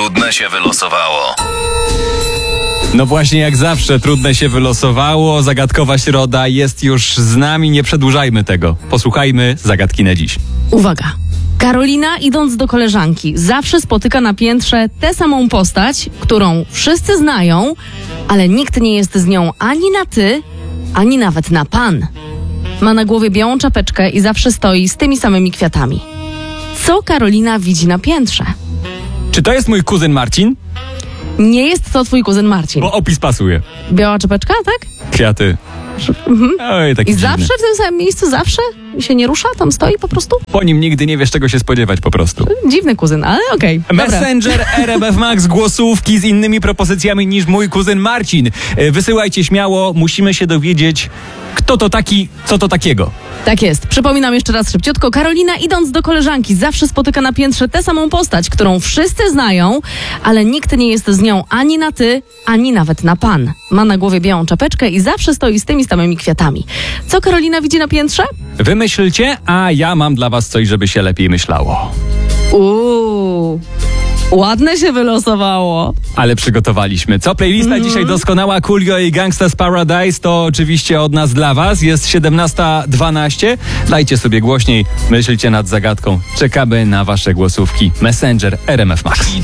Trudne się wylosowało. No właśnie, jak zawsze, trudne się wylosowało. Zagadkowa środa jest już z nami. Nie przedłużajmy tego. Posłuchajmy zagadki na dziś. Uwaga. Karolina, idąc do koleżanki, zawsze spotyka na piętrze tę samą postać, którą wszyscy znają, ale nikt nie jest z nią ani na ty, ani nawet na pan. Ma na głowie białą czapeczkę i zawsze stoi z tymi samymi kwiatami. Co Karolina widzi na piętrze? Czy to jest mój kuzyn Marcin? Nie jest to twój kuzyn Marcin. Bo opis pasuje. Biała czapeczka, tak? Kwiaty. Oj, taki I dziwny. zawsze w tym samym miejscu, zawsze? I się nie rusza? Tam stoi po prostu? Po nim nigdy nie wiesz, czego się spodziewać po prostu. Dziwny kuzyn, ale okej. Dobra. Messenger RMF Max, głosówki z innymi propozycjami niż mój kuzyn Marcin. Wysyłajcie śmiało, musimy się dowiedzieć, kto to taki, co to takiego. Tak jest. Przypominam jeszcze raz szybciutko. Karolina, idąc do koleżanki, zawsze spotyka na piętrze tę samą postać, którą wszyscy znają, ale nikt nie jest z nią ani na ty, ani nawet na pan. Ma na głowie białą czapeczkę i zawsze stoi z tymi samymi kwiatami. Co Karolina widzi na piętrze? Wymyślcie, a ja mam dla was coś, żeby się lepiej myślało. Ładne się wylosowało. Ale przygotowaliśmy. Co? Playlista dzisiaj doskonała. Coolio i Gangsta's Paradise to oczywiście od nas dla was. Jest 17:12. Dajcie sobie głośniej, myślcie nad zagadką. Czekamy na wasze głosówki. Messenger RMF Max.